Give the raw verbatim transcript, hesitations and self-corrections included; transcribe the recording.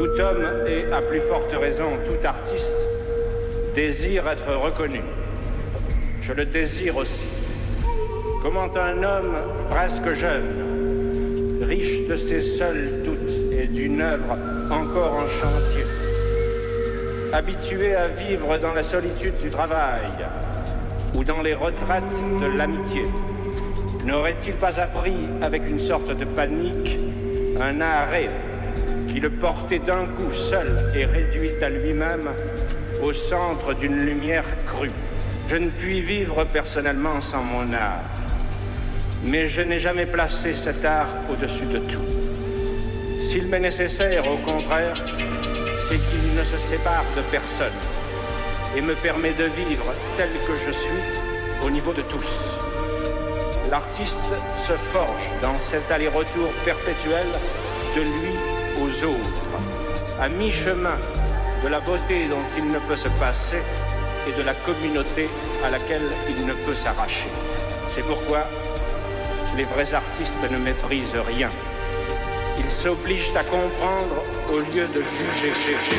Tout homme, et à plus forte raison tout artiste, désire être reconnu. Je le désire aussi. Comment un homme presque jeune, riche de ses seuls doutes et d'une œuvre encore en chantier, habitué à vivre dans la solitude du travail ou dans les retraites de l'amitié, n'aurait-il pas appris avec une sorte de panique un arrêt qui le portait d'un coup seul et réduit à lui-même au centre d'une lumière crue? Je ne puis vivre personnellement sans mon art, mais je n'ai jamais placé cet art au-dessus de tout. S'il m'est nécessaire, au contraire, c'est qu'il ne se sépare de personne et me permet de vivre tel que je suis au niveau de tous. L'artiste se forge dans cet aller-retour perpétuel de lui aux autres, à mi-chemin de la beauté dont il ne peut se passer et de la communauté à laquelle il ne peut s'arracher. C'est pourquoi les vrais artistes ne méprisent rien. Ils s'obligent à comprendre au lieu de juger.